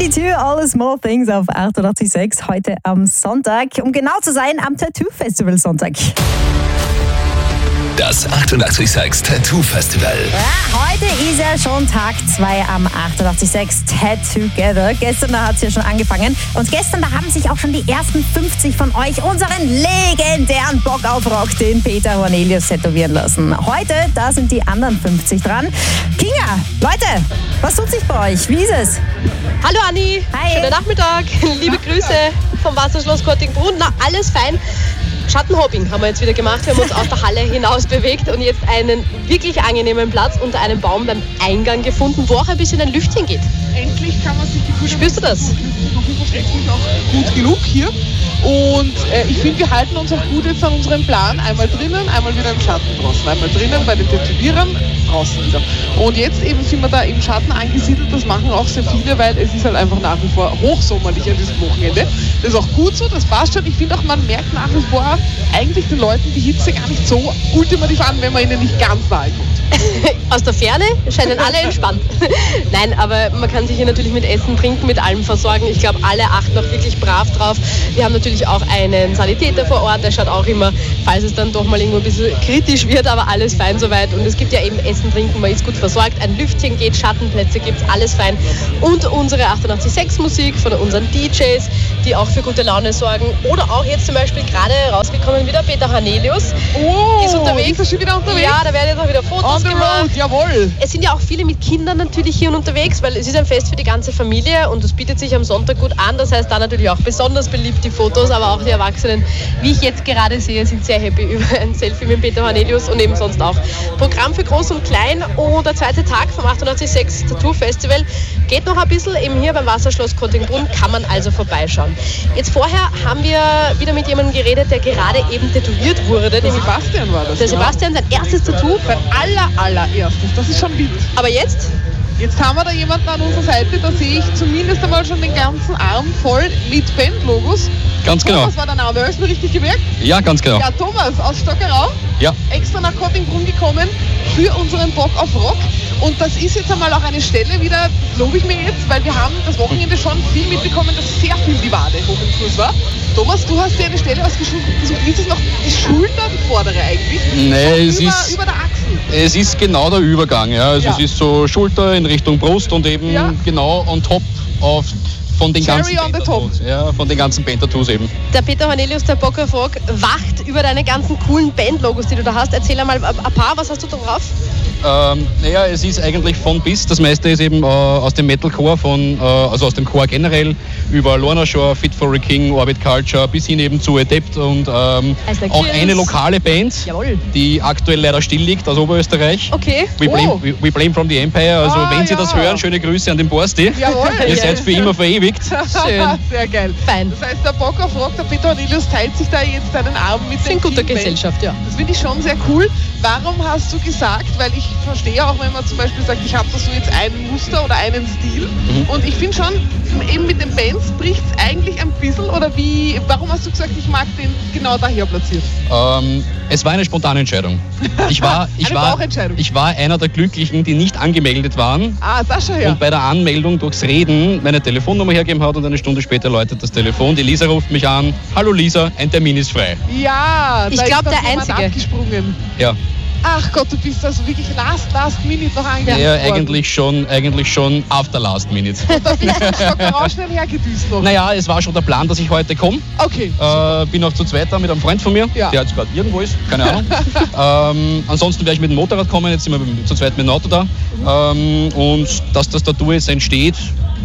82, All the Small Things auf 88.6 heute am Sonntag. Um genau zu sein, am Tattoo Festival Sonntag. Das 88.6 Tattoo Festival. Ja, heute ist ja schon Tag 2 am 88.6 Tattoogether. Gestern hat es ja schon angefangen. Und gestern, da haben sich auch schon die ersten 50 von euch unseren legendären Bock auf Rock, den Peter Hornelius, tätowieren lassen. Heute, da sind die anderen 50 dran. Kinga, Leute, was tut sich bei euch? Wie ist es? Hallo Anni, Hi. Schönen Nachmittag, liebe Grüße vom Wasserschloss Kottingbrunn. Na, alles fein. Schattenhopping haben wir jetzt wieder gemacht. Wir haben uns aus der Halle hinaus bewegt und jetzt einen wirklich angenehmen Platz unter einem Baum beim Eingang gefunden, wo auch ein bisschen ein Lüftchen geht. Endlich kann man sich die Füße. Spürst du das? Endlich auch gut genug hier. Und ich finde, wir halten uns auch gut jetzt an unserem Plan. Einmal drinnen, einmal wieder im Schatten draußen. Einmal drinnen bei den Tätowierern, draußen wieder. Und jetzt eben sind wir da im Schatten angesiedelt. Das machen auch sehr viele, weil es ist halt einfach nach wie vor hochsommerlich an diesem Wochenende. Das ist auch gut so, das passt schon. Ich finde auch, man merkt nach wie vor eigentlich den Leuten die Hitze gar nicht so ultimativ an, wenn man ihnen nicht ganz nahe kommt. Aus der Ferne scheinen alle entspannt. Nein, aber man kann sich hier natürlich mit Essen, Trinken, mit allem versorgen. Ich glaube, alle achten auch wirklich brav drauf. Wir haben natürlich auch einen Sanitäter vor Ort, der schaut auch immer, falls es dann doch mal irgendwo ein bisschen kritisch wird, aber alles fein soweit. Und es gibt ja eben Essen, Trinken, man ist gut versorgt. Ein Lüftchen geht, Schattenplätze gibt es, alles fein. Und unsere 88.6 Musik von unseren DJs, die auch für gute Laune sorgen. Oder auch jetzt zum Beispiel gerade rausgekommen wieder Peter Hornelius. Oh, ist unterwegs. Ist er schon wieder unterwegs? Ja, da werden jetzt auch wieder Fotos On the gemacht. road, jawohl. Es sind ja auch viele mit Kindern natürlich hier unterwegs, weil es ist ein Fest für die ganze Familie und das bietet sich am Sonntag gut an. Das heißt, da natürlich auch besonders beliebt die Fotos, aber auch die Erwachsenen, wie ich jetzt gerade sehe, sind sehr happy über ein Selfie mit Peter Hornelius und eben sonst auch. Programm für Groß und Klein und der zweite Tag vom 88.6 Tattoo Festival geht noch ein bisschen. Eben hier beim Wasserschloss Kottingbrunn kann man also vorbeischauen. Jetzt vorher haben wir wieder mit jemandem geredet, der gerade eben tätowiert wurde. Der Sebastian war das. Der Sebastian, sein erstes Tattoo. Sein allererstes. Das ist schon wild. Aber jetzt? Jetzt haben wir da jemanden an unserer Seite, da sehe ich zumindest einmal schon den ganzen Arm voll mit Bandlogos. Ganz genau. Thomas war der Name, hast du mir richtig gemerkt? Ja, ganz genau. Ja, Thomas aus Stockerau. Ja. Extra nach Kottingbrunn gekommen für unseren Bock auf Rock. Und das ist jetzt einmal auch eine Stelle wieder, lobe ich mir jetzt, weil wir haben das Wochenende schon viel mitbekommen, dass sehr viel die Wade hoch im Kurs war. Thomas, du hast dir eine Stelle ausgesucht. Ist es noch die Schulter, die vordere eigentlich? Nee, Über der Achsel. Es ist genau der Übergang. Ja. Also Ja. Es ist so Schulter in Richtung Brust und eben Ja. genau on top auf von den Cherry ganzen on the top. Band-Tattoos. Ja, von den ganzen Band-Tattoos eben. Der Peter Hornelius, der Bock auf Rock, wacht über deine ganzen coolen Bandlogos, die du da hast. Erzähl einmal ein paar, was hast du da drauf? Naja, es ist eigentlich von bis. Das meiste ist eben aus dem Metalcore, also aus dem Core generell, über Lorna Shore, Fit for a King, Orbit Culture, bis hin eben zu Adept und auch eine lokale Band, Jawohl. die aktuell leider still liegt aus Oberösterreich. Okay. We blame from the Empire. Also wenn Sie das hören, schöne Grüße an den Borsti. Jawohl. Ihr seid für immer verewigt. Schön. Sehr geil. Fein. Das heißt, der Bock auf Rock, der Peter Hornelius teilt sich da jetzt einen Arm mit Das ist den in guter vielen Gesellschaft, ja. Das finde ich schon sehr cool. Warum hast du gesagt, weil ich verstehe auch, wenn man zum Beispiel sagt, ich habe da so jetzt einen Muster oder einen Stil. Und ich finde schon, eben mit den Bands bricht es eigentlich ein bisschen. Oder wie? Warum hast du gesagt, ich mag den genau daher platziert? Es war eine spontane Entscheidung. Ich war Bauchentscheidung. einer der Glücklichen, die nicht angemeldet waren. Ah, das schon her. Und bei der Anmeldung durchs Reden meine Telefonnummer hergegeben hat und eine Stunde später läutet das Telefon. Die Lisa ruft mich an. Hallo Lisa, ein Termin ist frei. Ja, Ich da glaub, ist der dann jemand Einzige. abgesprungen. Ja, Ach Gott, du bist also wirklich last minute noch angemeldet ja worden. eigentlich schon after last minute. Da bist du Stockerau schnell hergedüst noch. Naja, es war schon der Plan, dass ich heute komme. Okay. Bin auch zu zweit da mit einem Freund von mir, Ja. der jetzt gerade irgendwo ist, keine Ahnung. Ansonsten werde ich mit dem Motorrad kommen, jetzt sind wir zu zweit mit dem Auto da. Und dass das Tattoo jetzt entsteht,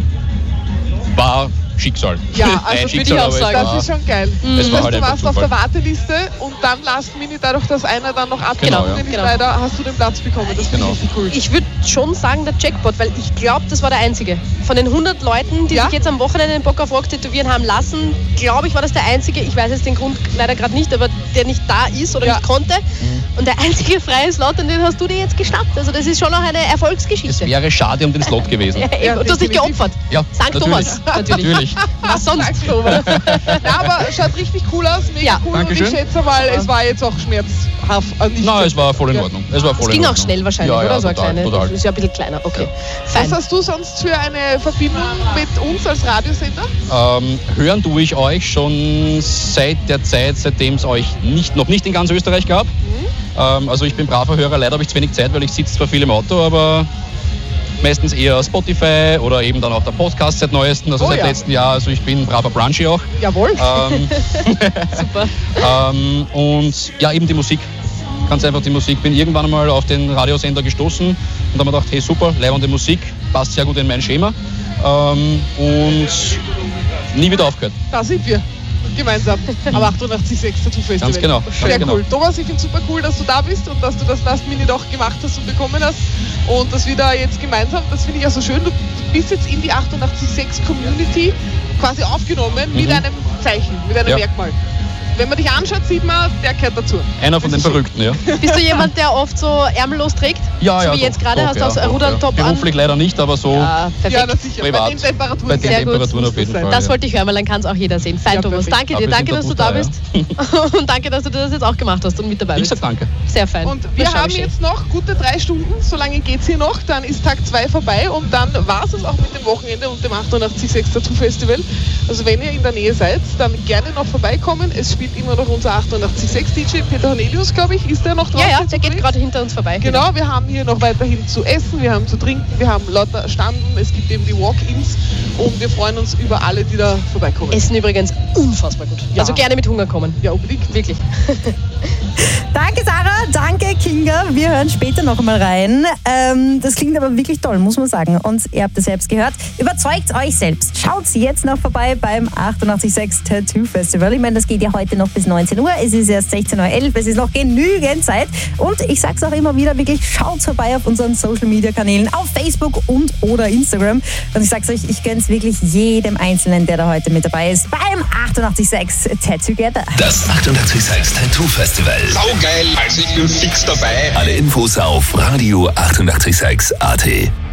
war Schicksal. Ja, Nein, also würde Schicksal, ich auch aber es sagen, war- das ist schon geil. Es war halt Du einfach warst auf Zufall. der Warteliste und dann last minute, dadurch, dass einer dann noch Genau, abgesprungen ist, ja. leider hast du den Platz bekommen. Das finde Genau. ich richtig cool. Ich würde schon sagen, der Jackpot, weil ich glaube, das war der einzige. Von den 100 Leuten, die Ja? sich jetzt am Wochenende den Bock auf Rock tätowieren haben lassen, glaube ich, war das der einzige. Ich weiß jetzt den Grund leider gerade nicht, aber der nicht da ist oder Ja. nicht konnte. Und der einzige freie Slot, und den hast du dir jetzt geschnappt. Also das ist schon noch eine Es Erfolgsgeschichte. wäre schade um den Slot gewesen. Ja, eben. Ja, Und du hast dich definitiv. geopfert. Ja, Sankt natürlich. Thomas, natürlich. Natürlich. nicht. Was sonst? Oktober. Ja, aber schaut richtig cool aus, mega cool. Dankeschön. Und ich schätze mal, es war jetzt auch schmerzhaft. Nein, es war voll in Ordnung. Es ging auch schnell wahrscheinlich, ja, oder? So total, eine kleine. total. Das ist ja ein bisschen kleiner. Okay. Fein. Was hast du sonst für eine Verbindung mit uns als Radiosender? Hören tue ich euch schon seit der Zeit, seitdem es euch noch nicht in ganz Österreich gab. Also ich bin braver Hörer, leider habe ich zu wenig Zeit, weil ich sitze zwar viel im Auto, aber meistens eher Spotify oder eben dann auch der Podcast seit neuesten, also seit letztem Jahr. Also ich bin braver Brunchy auch. Jawohl. Super. Und ja, eben die Musik. Ganz einfach die Musik. Bin irgendwann einmal auf den Radiosender gestoßen und habe mir gedacht, hey super, leibende Musik, passt sehr gut in mein Schema. Und nie wieder aufgehört. Da sind wir. Gemeinsam am 88.6 Tattoo Festival. Ganz genau. Sehr ganz cool. Genau. Thomas, ich finde es super cool, dass du da bist und dass du das Last Minute auch gemacht hast und bekommen hast. Und dass wir da jetzt gemeinsam, das finde ich ja so schön, du bist jetzt in die 88.6 Community quasi aufgenommen mit einem Zeichen, mit einem Merkmal. Wenn man dich anschaut, sieht man, der gehört dazu. Einer von den Verrückten, ja. Bist du jemand, der oft so ärmellos trägt? Ja, so wie jetzt gerade, hast du auch Rudertop an? Beruflich leider nicht, aber so perfekt. Ja, das sicher. privat. Bei den Temperaturen, Bei den Sehr gut. Temperaturen auf jeden Fall. Das wollte ich hören, weil dann kann es auch jeder sehen. Fein, Ja, Thomas. perfekt. Danke dir, Aber wir danke, sind dass du da da gut bist. Und danke, dass du das jetzt auch gemacht hast und mit dabei Ich bist. sag danke. Sehr fein. Und wir Das schau haben ich jetzt noch gute 3 Stunden, so lange geht es hier noch, dann ist Tag 2 vorbei und dann war es auch mit dem Wochenende und dem 88.6 Tattoo Festival. Also wenn ihr in der Nähe seid, dann gerne noch vorbeikommen. Es spielt immer noch unser 88.6 DJ Peter Cornelius, glaube ich, ist der noch drauf? Ja, der geht gerade hinter uns vorbei. Genau, wir haben hier noch weiterhin zu essen, wir haben zu trinken, wir haben lauter Standen, es gibt eben die Walk-ins und wir freuen uns über alle, die da vorbeikommen. Essen übrigens unfassbar gut. Ja. Also gerne mit Hunger kommen. Ja, unbedingt. Wirklich. Danke Sarah, danke Kinga. Wir hören später noch mal rein. Das klingt aber wirklich toll, muss man sagen. Und ihr habt es selbst gehört. Überzeugt euch selbst. Schaut jetzt noch vorbei beim 88.6 Tattoo Festival. Ich meine, das geht ja heute noch bis 19 Uhr. Es ist erst 16.11 Uhr. Es ist noch genügend Zeit. Und ich sag's auch immer wieder, wirklich schaut vorbei auf unseren Social Media Kanälen, auf Facebook und oder Instagram. Und ich sag's euch, ich gönn's wirklich jedem Einzelnen, der da heute mit dabei ist, beim 88.6 Tattoo Together. Das 88.6 Tattoo Festival. Saugeil, also ich bin fix dabei. Alle Infos auf Radio 886 AT.